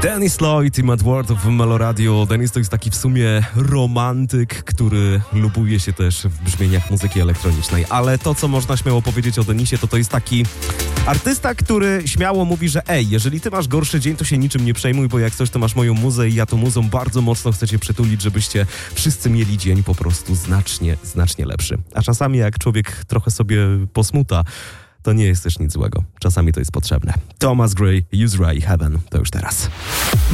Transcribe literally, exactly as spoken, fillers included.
Dennis Lloyd i Matt Ward w Meloradio. Dennis to jest taki w sumie romantyk, który lubuje się też w brzmieniach muzyki elektronicznej. Ale to, co można śmiało powiedzieć o Denisie, to to jest taki artysta, który śmiało mówi, że ej, jeżeli ty masz gorszy dzień, to się niczym nie przejmuj, bo jak coś, to masz moją muzę i ja tą muzą bardzo mocno chcę cię przytulić, żebyście wszyscy mieli dzień po prostu znacznie, znacznie lepszy. A czasami jak człowiek trochę sobie posmuta, to nie jest też nic złego. Czasami to jest potrzebne. Thomas Gray, Use Ray, Heaven. To już teraz.